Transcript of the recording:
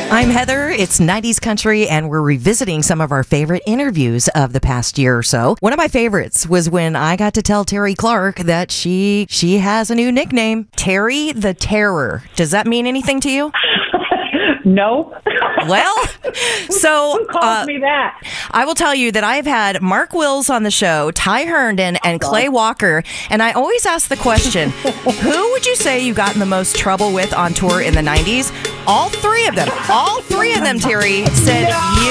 I'm Heather. It's 90s Country, and we're revisiting some of our favorite interviews of the past year or so. One of my favorites was when I got to tell Terri Clark that she has a new nickname, Terri the Terror. Does that mean anything to you? No. Well, so Who calls me that? I will tell you that I've had Mark Wills on the show, Ty Herndon, and Clay Walker, and I always ask the question, who would you say you got in the most trouble with on tour in the 90s? All three of them, Terri, said you.